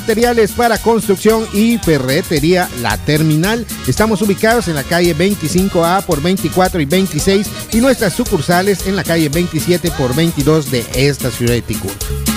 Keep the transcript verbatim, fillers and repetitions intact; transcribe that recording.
Materiales para construcción y ferretería La Terminal. Estamos ubicados en la calle veinticinco A por veinticuatro y veintiséis y nuestras sucursales en la calle veintisiete por veintidós de esta ciudad de Ticul.